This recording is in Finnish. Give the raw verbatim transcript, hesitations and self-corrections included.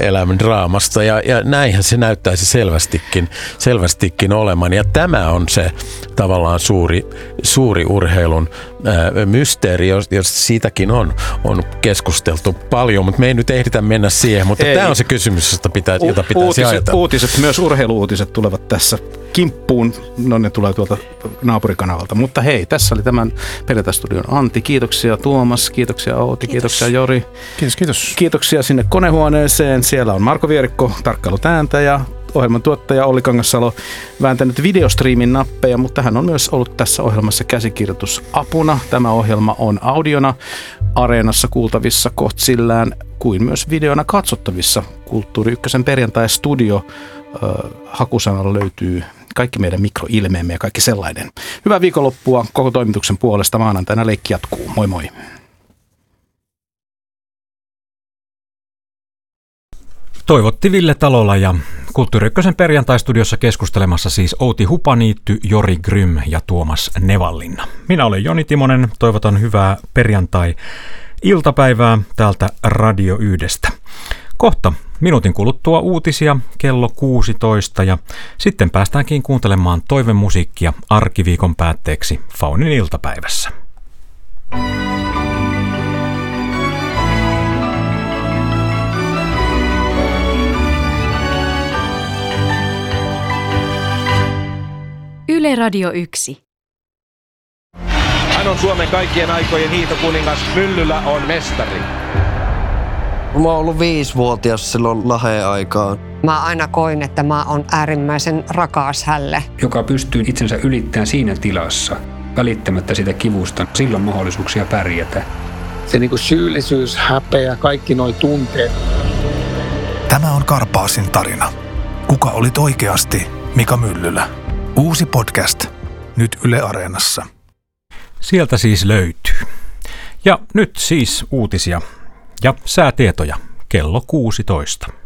elämän draamasta ja, ja näinhän se näyttäisi selvästikin, selvästikin olemaan. Ja tämä on se tavallaan suuri, suuri urheilun ää, mysteeri, jos, jos siitäkin on, on keskusteltu paljon, mutta me ei nyt ehditä mennä siihen, mutta ei. Tämä on se kysymys, jota, pitää, jota pitäisi uutiset, ajatella. Uutiset, myös urheiluuutiset tulevat tässä kimppuun, no ne tulee tuolta naapurikanavalta, mutta hei, tässä oli tämän Perjantai-studion Antti, kiitoksia Tuomas, kiitoksia Outi, kiitos. Kiitoksia Jori. Kiitos, kiitos. Kiitoksia sinne konehuoneeseen, siellä on Marko Vierikko, tarkkailut ääntä ja ohjelman tuottaja Olli Kangassalo vääntänyt videostriimin nappeja, mutta hän on myös ollut tässä ohjelmassa käsikirjoitusapuna. Tämä ohjelma on audiona Areenassa kuultavissa kohtsillään kuin myös videona katsottavissa. Kulttuuri Ykkösen Perjantai-studio äh, hakusanalla löytyy kaikki meidän mikroilmeemme ja kaikki sellainen. Hyvää viikonloppua koko toimituksen puolesta. Maanantaina leikki jatkuu. Moi moi. Toivotti Ville Talola ja Kulttuuri Ykkösen Perjantai-studiossa keskustelemassa siis Outi Hupaniitty, Jori Grym ja Tuomas Nevallinna. Minä olen Joni Timonen, toivotan hyvää perjantai-iltapäivää täältä Radio Yhdestä. Kohta minuutin kuluttua uutisia kello kuusitoista ja sitten päästäänkin kuuntelemaan toivemusiikkia arkiviikon päätteeksi Faunin iltapäivässä. Yle Radio yksi. Hän on Suomen kaikkien aikojen hiihtokuningas. Myllylä on mestari. Mä oon ollut viisivuotias silloin Laheen aikaan. Mä aina koin, että mä oon äärimmäisen rakas hälle. Joka pystyy itsensä ylittämään siinä tilassa, välittämättä sitä kivusta, silloin mahdollisuuksia pärjätä. Se niinku syyllisyys, häpeä, kaikki noi tunteet. Tämä on Karpaasin tarina. Kuka olit oikeasti Mika Myllylä? Uusi podcast, nyt Yle Areenassa. Sieltä siis löytyy. Ja nyt siis uutisia ja säätietoja kello kuusitoista.